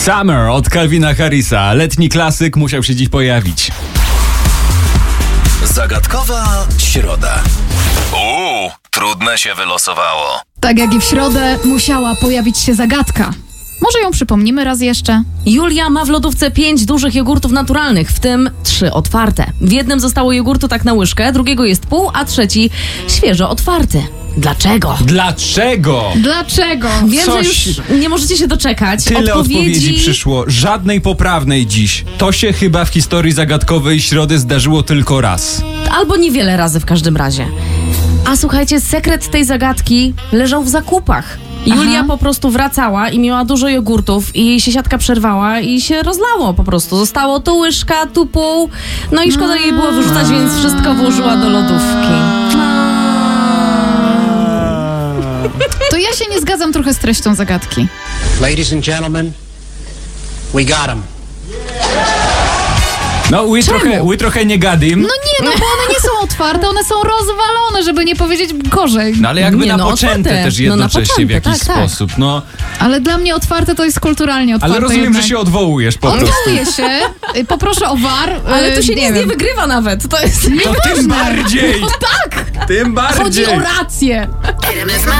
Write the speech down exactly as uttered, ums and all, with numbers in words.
Summer od Calvina Harrisa. Letni klasyk musiał się dziś pojawić. Zagadkowa środa. Uuu, trudne się wylosowało. Tak jak i w środę musiała pojawić się zagadka. Może ją przypomnimy raz jeszcze? Julia ma w lodówce pięć dużych jogurtów naturalnych, w tym trzy otwarte. W jednym zostało jogurtu tak na łyżkę, drugiego jest pół, a trzeci świeżo otwarty. Dlaczego? Dlaczego? Dlaczego? Wiem, Coś- że już nie możecie się doczekać. Tyle odpowiedzi przyszło, żadnej poprawnej dziś. To się chyba w historii zagadkowej środy zdarzyło tylko raz. Albo niewiele razy w każdym razie. A słuchajcie, sekret tej zagadki leżał w zakupach. Julia Aha. po prostu wracała i miała dużo jogurtów i jej się siatka przerwała i się rozlało po prostu. Zostało tu łyżka, tu pół. No i szkoda jej było wyrzucać, więc wszystko włożyła do lodówki. To ja się nie zgadzam trochę z treścią zagadki. Ladies and gentlemen, we got him. No, ły trochę, ły trochę nie gadim. No nie, no bo one nie są otwarte, one są rozwalone, żeby nie powiedzieć gorzej. No ale jakby Nie, no, napoczęte otwarte. też No, jednocześnie w napoczęte, jakiś tak, tak. sposób. No, Ale dla mnie otwarte to jest kulturalnie otwarte. ale rozumiem, jednak. że się odwołujesz po prostu. Odwołuję się, y, poproszę o war. Ale tu się y, nic nie wiem. wygrywa nawet. To jest... To tym bardziej! No tak! Tym bardziej! Chodzi o rację. R M F